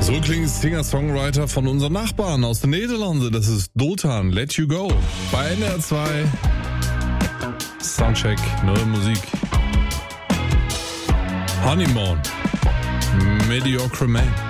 So klingt Singer-Songwriter von unseren Nachbarn aus den Niederlanden. Das ist Dultan, Let You Go. Bei NDR 2 Soundcheck, neue Musik. Honeymoon, Mediocre Man.